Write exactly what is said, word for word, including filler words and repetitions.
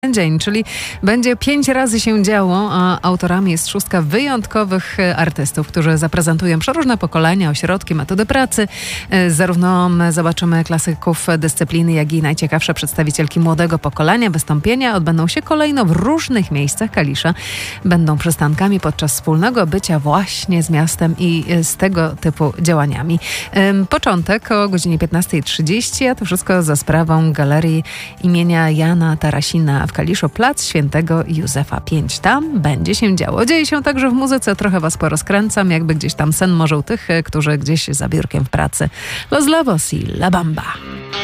dzień, czyli będzie pięć razy się działo, a autorami jest szóstka wyjątkowych artystów, którzy zaprezentują przeróżne pokolenia, ośrodki, metody pracy. Zarówno zobaczymy klasyków dyscypliny, jak i najciekawsze przedstawicielki młodego pokolenia. Wystąpienia odbędą się kolejno w różnych miejscach Kalisza. Będą przystankami podczas wspólnego bycia właśnie z miastem i z tego typu działaniami. Początek o godzinie piętnasta trzydzieści, a to wszystko za sprawą Galerii imienia Jana Tarasina w Kaliszu, plac Świętego Józefa pięć. Tam będzie się działo. Dzieje się także w muzyce. Trochę was porozkręcam, jakby gdzieś tam sen morzył tych, którzy gdzieś za biurkiem w pracy. Los Lobos i La Bamba.